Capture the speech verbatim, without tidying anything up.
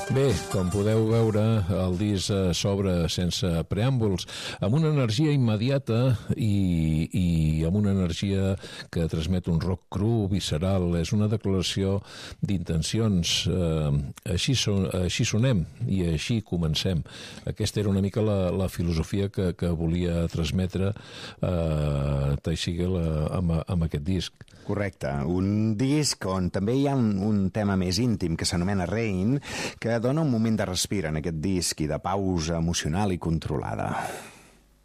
Bé, com podeu veure, el disc s'obre sense preàmbuls, amb una energia immediata i, i amb una energia que transmet un rock cru, visceral. És una declaració d'intencions. Eh, així, son, així sonem i així comencem. Aquesta era una mica la, la filosofia que, que volia transmetre eh, Ty Segall amb, amb aquest disc. Correcte, un disc on també hi ha un, un tema més íntim que s'anomena Rain, que dona un moment de respir en aquest disc i de pausa emocional i controlada.